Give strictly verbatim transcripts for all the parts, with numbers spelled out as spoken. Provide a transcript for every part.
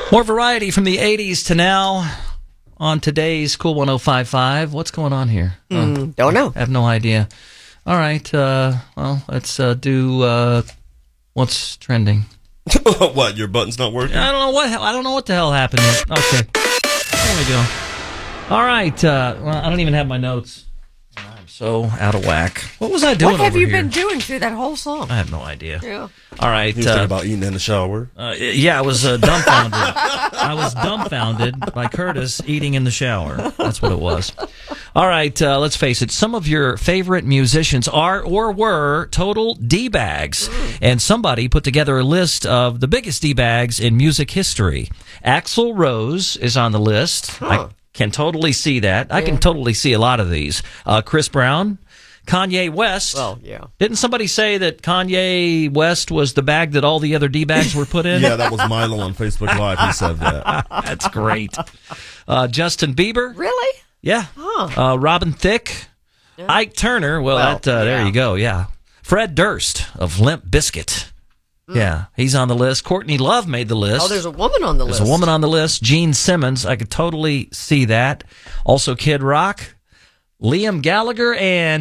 More variety from the eighties to now on today's Cool one oh five point five. What's going on here? Mm, uh, don't know. I have no idea. All right. Uh, well, let's uh, do uh, what's trending. What? Your button's not working? I don't know what. I don't know what the hell happened here. Okay. There we go. All right. Uh, well, I don't even have my notes. I'm so out of whack. What was I doing What have over you here? been doing through that whole song? I have no idea. Yeah. All right. You was uh, thinking about eating in the shower? Uh, yeah, I was uh, dumbfounded. I was dumbfounded by Curtis eating in the shower. That's what it was. All right, uh, let's face it. Some of your favorite musicians are or were total D-bags. And somebody put together a list of the biggest D-bags in music history. Axl Rose is on the list. Huh. I can totally see that. I can totally see a lot of these. Uh, Chris Brown. Kanye West. Well, yeah. Didn't somebody say that Kanye West was the bag that all the other D-bags were put in? Yeah, that was Milo on Facebook Live. He said that. That's great. Uh, Justin Bieber. Really? Yeah. Huh. Uh, Robin Thicke. Yeah. Ike Turner. Well, Well, that, uh, there yeah. you go. Yeah. Fred Durst of Limp Bizkit. Yeah, he's on the list. Courtney Love made the list. Oh, there's a woman on the There's list. a woman on the list. Gene Simmons. I could totally see that. Also, Kid Rock, Liam Gallagher, and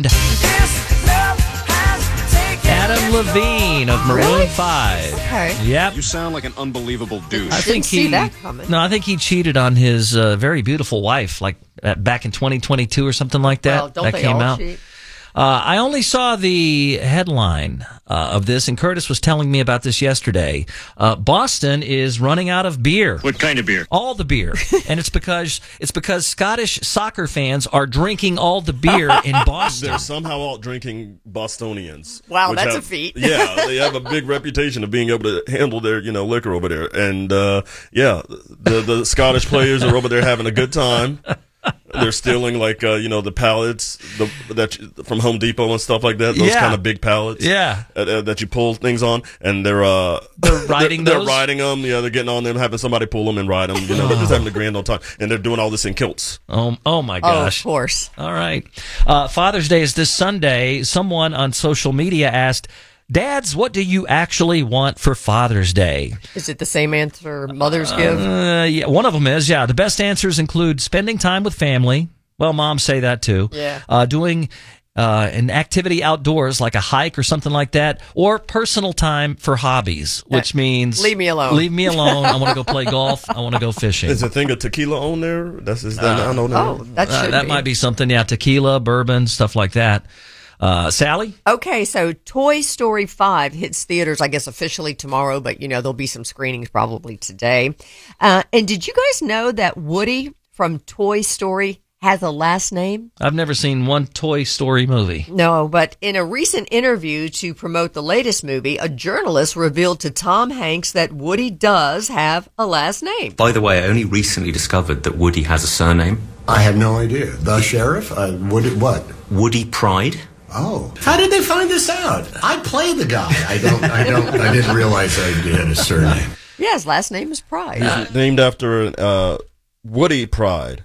Adam Levine of Maroon Really? five. Okay. Yep. You sound like an unbelievable douche. I Didn't think see he. that coming. No, I think he cheated on his uh, very beautiful wife, like uh, back in twenty twenty-two or something like that. Well, don't that they came all out. cheat? Uh, I only saw the headline uh, of this, and Curtis was telling me about this yesterday. Uh, Boston is running out of beer. What kind of beer? All the beer, and it's because it's because Scottish soccer fans are drinking all the beer in Boston. They're somehow out drinking Bostonians. Wow, which that's have- a feat. Yeah, they have a big reputation of being able to handle their, you know, liquor over there. And, uh, yeah, the, the Scottish players are over there having a good time. They're stealing, like, uh, you know, the pallets the, that you, from Home Depot and stuff like that. Those Yeah. kind of big pallets. Yeah. Uh, uh, that you pull things on. And they're, uh, They're riding they're, those? They're riding them. Yeah, they're getting on them, having somebody pull them and ride them. You know, they're just having a grand old time. And they're doing all this in kilts. Oh, oh my Oh, gosh! of course. All right. Uh, Father's Day is this Sunday. Someone on social media asked, "Dads, what do you actually want for Father's Day?" Is it the same answer mothers give? Uh, yeah, one of them is, yeah. The best answers include spending time with family. Well, moms say that too. Yeah. Uh, doing uh, an activity outdoors like a hike or something like that, or personal time for hobbies, which means leave me alone. Leave me alone. I want to go play golf. I want to go fishing. Is a thing of tequila on there? That's is that, I don't know. Oh, that Uh, should that be. might be something. Yeah, tequila, bourbon, stuff like that. Uh, Sally? Okay, so Toy Story five hits theaters, I guess, officially tomorrow, but, you know, there'll be some screenings probably today. Uh, and did you guys know that Woody from Toy Story has a last name? I've never seen one Toy Story movie. No, but in a recent interview to promote the latest movie, a journalist revealed to Tom Hanks that Woody does have a last name. By the way, I only recently discovered that Woody has a surname. I had no idea. The sheriff? Uh, Woody, what? Woody Pride. Oh, how did they find this out? I play the guy. I don't. I don't. I didn't realize I had a surname. Yeah, his last name is Pride. He's named after uh, Woody Pride.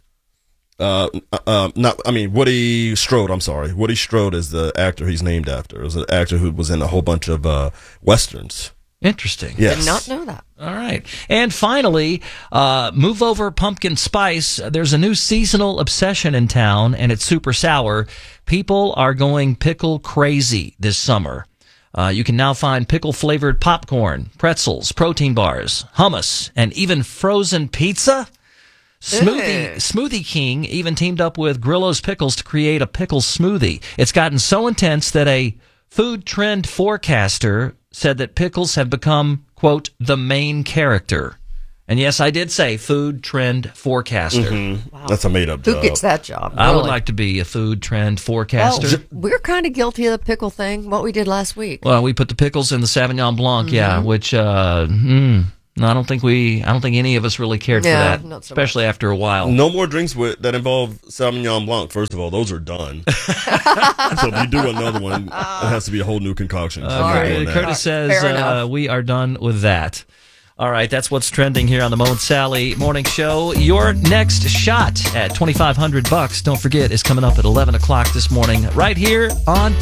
Uh, uh, not. I mean, Woody Strode. I'm sorry. Woody Strode is the actor he's named after. It was an actor who was in a whole bunch of uh, westerns. Interesting. Yes. Did not know that. All right. And finally, uh, move over pumpkin spice. There's a new seasonal obsession in town, and it's super sour. People are going pickle crazy this summer. Uh, you can now find pickle-flavored popcorn, pretzels, protein bars, hummus, and even frozen pizza. Smoothie, Ew. Smoothie King even teamed up with Grillo's Pickles to create a pickle smoothie. It's gotten so intense that a food trend forecaster said that pickles have become, quote, the main character. And yes, I did say food trend forecaster. Mm-hmm. Wow. That's a made-up Who job. gets that job? I would really? like to be a food trend forecaster. Well, we're kind of guilty of the pickle thing, what we did last week. Well, we put the pickles in the Sauvignon Blanc, Mm-hmm. yeah, which uh, mm, no, I don't think we, I don't think any of us really cared Yeah, for that, not so especially after a while. No more drinks with, that involve Sauvignon Blanc. First of all, those are done. So if you do another one, it has to be a whole new concoction. So I'm not Uh, doing that. Curtis says Fair uh, enough. we are done with that. All right, that's what's trending here on the Mo and Sally Morning Show. Your next shot at twenty-five hundred bucks, don't forget, is coming up at eleven o'clock this morning right here on